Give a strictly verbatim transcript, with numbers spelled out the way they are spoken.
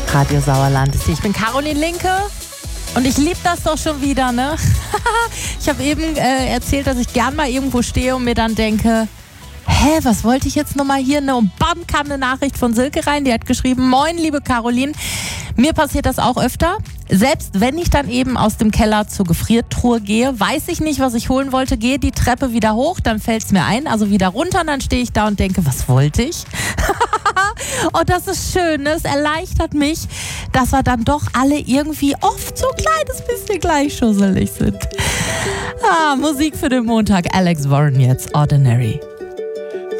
Radio Sauerland ist hier. Ich bin Caroline Linke und ich liebe das doch schon wieder, ne? Ich habe eben äh, erzählt, dass ich gern mal irgendwo stehe und mir dann denke, hä, was wollte ich jetzt nochmal hier? Ne? Und bam, kam eine Nachricht von Silke rein, die hat geschrieben, moin, liebe Caroline, mir passiert das auch öfter. Selbst wenn ich dann eben aus dem Keller zur Gefriertruhe gehe, weiß ich nicht, was ich holen wollte, gehe die Treppe wieder hoch, dann fällt es mir ein, also wieder runter und dann stehe ich da und denke, was wollte ich? Und das ist schön, ne? Es erleichtert mich, dass wir dann doch alle irgendwie oft so ein kleines bisschen gleichschusselig sind. Ah, Musik für den Montag, Alex Warren jetzt, Ordinary.